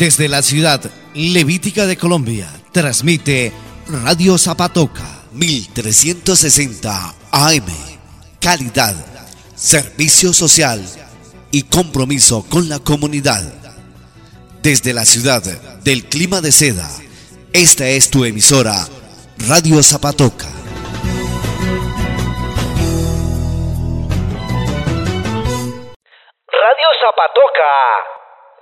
Desde la ciudad levítica de Colombia, transmite Radio Zapatoca 1360 AM. Calidad, servicio social y compromiso con la comunidad. Desde la ciudad del clima de seda, esta es tu emisora, Radio Zapatoca. Radio Zapatoca.